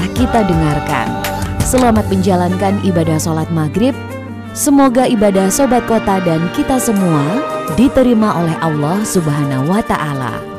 telah kita dengarkan. Selamat menjalankan ibadah sholat maghrib. Semoga ibadah Sobat Kota dan kita semua diterima oleh Allah Subhanahu wa Ta'ala.